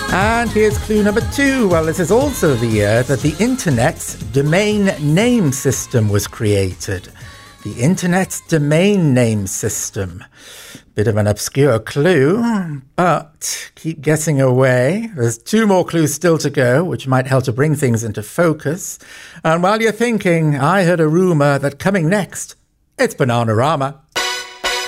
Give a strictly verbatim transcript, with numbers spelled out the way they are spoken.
And here's clue number two. Well, this is also the year that the Internet's domain name system was created. The Internet's domain name system. Bit of an obscure clue, but keep guessing away. There's two more clues still to go, which might help to bring things into focus. And while you're thinking, I heard a rumor that coming next, it's Bananarama.